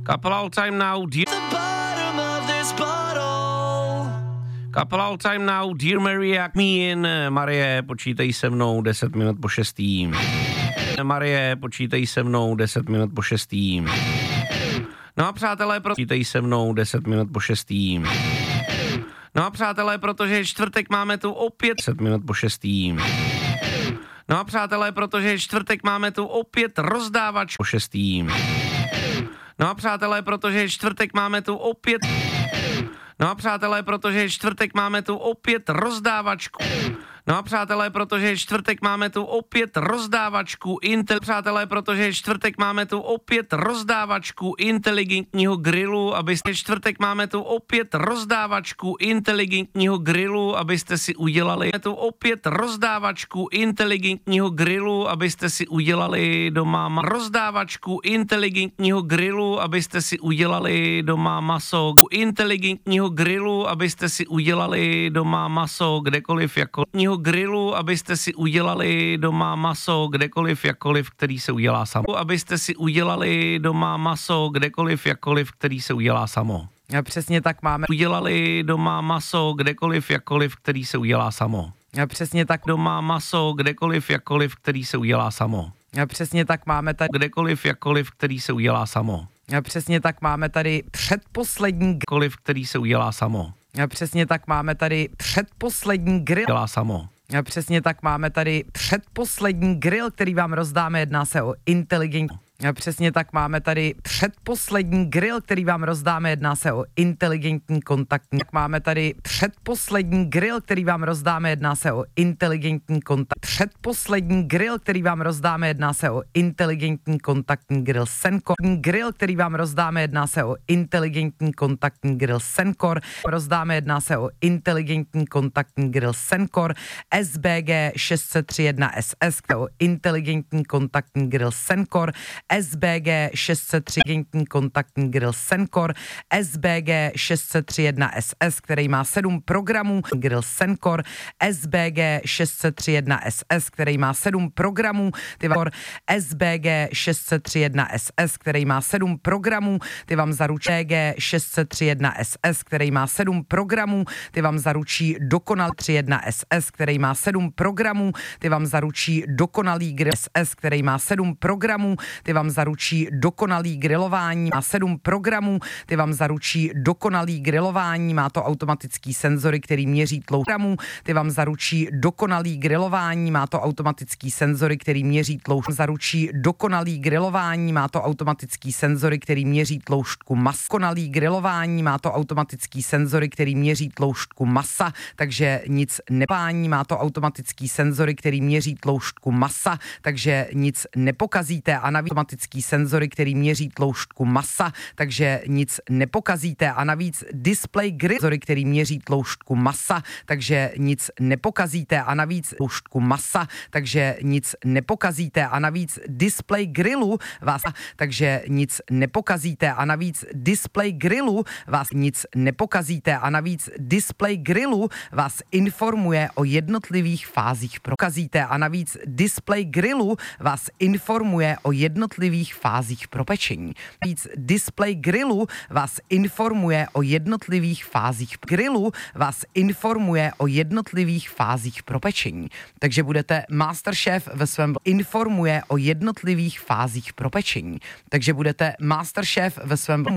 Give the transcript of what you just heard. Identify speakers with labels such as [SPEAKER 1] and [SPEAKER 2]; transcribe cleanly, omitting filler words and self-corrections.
[SPEAKER 1] Couple all time now, dear. Couple all time now, dear Mary, jak mín. Marie, počítej se mnou 10 minut po 6. Marie, počítej se mnou 10 minut po 6. No a přátelé, počítej se mnou 10 minut po 6. No a přátelé, protože je čtvrtek, máme tu opět 10 minut po 6. No a přátelé, protože je čtvrtek, máme tu opět rozdávač po 6. No a přátelé, protože je čtvrtek, máme tu opět. No a přátelé, protože je čtvrtek, máme tu opět rozdávačku. No a přátelé, protože je čtvrtek, máme tu opět rozdávačku přátelé, protože je čtvrtek, máme tu opět rozdávačku inteligentního grilu, abyste čtvrtek, máme tu opět rozdávačku inteligentního grilu, abyste si udělali tu opět rozdávačku inteligentního grilu, abyste si udělali doma rozdávačku inteligentního grilu, abyste si udělali doma maso inteligentního grilu, abyste si udělali doma maso kdekoliv jako grilu, abyste si udělali doma maso kdekoliv jakkoliv, který se udělá samo. Abyste si udělali doma maso kdekoliv jakkoliv, který se udělá samo.
[SPEAKER 2] A přesně tak máme.
[SPEAKER 1] Udělali doma maso kdekoliv jakkoliv, který se udělá samo.
[SPEAKER 2] A přesně tak
[SPEAKER 1] doma maso kdekoliv jakkoliv, který se udělá samo.
[SPEAKER 2] A přesně tak máme tady
[SPEAKER 1] kdekoliv jakkoliv, který se udělá samo.
[SPEAKER 2] A přesně tak máme tady předposlední
[SPEAKER 1] kdekoliv, který se udělá samo.
[SPEAKER 2] A přesně tak máme tady předposlední grill.
[SPEAKER 1] Dělá samo.
[SPEAKER 2] A přesně tak máme tady předposlední grill, který vám rozdáme, jedná se o inteligentní. A přesně tak máme tady předposlední grill, který vám rozdáme, jedná se o inteligentní kontaktní. Máme tady předposlední grill, který vám rozdáme, jedná se o inteligentní kontakt. Předposlední grill, který vám rozdáme, jedná se o inteligentní kontaktní grill Senkor. Grill, který vám rozdáme, jedná se o inteligentní kontaktní grill Senkor. Rozdáme, jedná se o inteligentní kontaktní grill Senkor SBG 631 SS, o inteligentní kontaktní grill Senkor SBG 603 kontaktní grill Senkor, SBG 631 SS, který má 7 programů, grill Senkor, SBG 631 SS, který má 7 programů, SBG 631 SS, který má 7 programů, ty vám zaručí SBG 631 SS, který má 7 programů, ty vám zaručí dokonal 31 SS, který má 7 programů, ty vám zaručí dokonalý grill SS, který má 7 programů, ty vám zaručí dokonalý grilování, má 7 programů, ty vám zaručí dokonalý grilování, má to automatický senzory, který měří tloušť, ty vám zaručí dokonalý grilování, má to automatický senzory, který měří tloušť, zaručí dokonalý grilování, má to automatický senzory, který měří tloušťku masa, dokonalý grilování, má to automatický senzory, který měří tloušťku masa, takže nic nepání, má to automatický senzory, který měří tloušťku masa, takže nic nepokazíte a navíc automatický senzory, který měří tloušťku masa, takže nic nepokazíte a navíc display grill, který měří tloušťku masa, takže nic nepokazíte a navíc tloušťku masa, takže nic nepokazíte a navíc display grillu vás, takže nic nepokazíte a navíc display grillu vás nic nepokazíte a navíc display grillu vás informuje o jednotlivých fázích prokazíte a navíc display grillu vás informuje o jednotlivých fázích propečení. Víc display grillu vás informuje o jednotlivých fázích grillu vás informuje o jednotlivých fázích propečení. Takže budete Masterchef ve svém informuje o jednotlivých fázích propečení. Takže budete Masterchef ve svém